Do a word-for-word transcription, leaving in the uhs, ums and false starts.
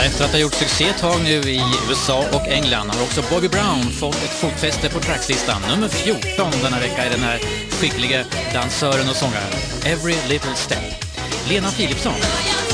efter att ha gjort succé ett tag nu i U S A och England har också Bobby Brown fått ett fotfäste på trackslistan. Nummer fjorton denna vecka är den här skickliga dansören och sångaren Every Little Step. Lena Philipsson.